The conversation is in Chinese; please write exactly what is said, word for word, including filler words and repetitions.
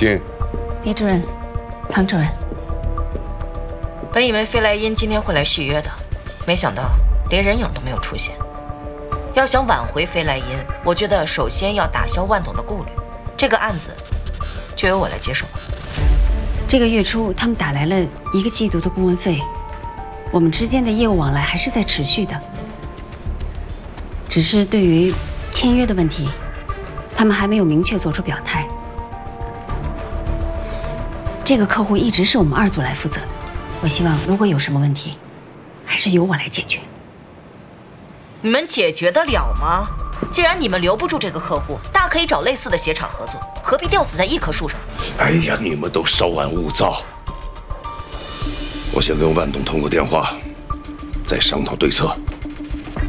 进。 李主任，唐主任。 本以为飞来阴今天会来续约的，没想到连人影都没有出现。要想挽回飞来阴，我觉得首先要打消万董的顾虑，这个案子就由我来接手吧。 这个月初，他们打来了一个季度的顾问费，我们之间的业务往来还是在持续的。只是对于签约的问题，他们还没有明确做出表态。这个客户一直是我们二组来负责的，我希望如果有什么问题，还是由我来解决。 你们解决得了吗？既然你们留不住这个客户，大可以找类似的鞋厂合作，何必吊死在一棵树上？ 哎呀，你们都稍安勿躁。我先跟万董通过电话，再商讨对策。